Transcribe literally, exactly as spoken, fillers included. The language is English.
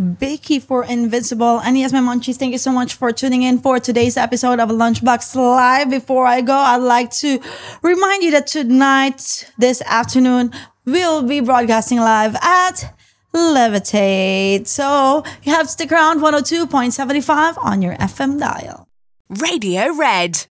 Vicky for Invincible. And yes, my munchies, thank you so much for tuning in for today's episode of Lunchbox Live. Before I go, I'd like to remind you that tonight, this afternoon, we'll be broadcasting live at Levitate. So you have to stick around one oh two point seven five on your F M dial. Radio Red.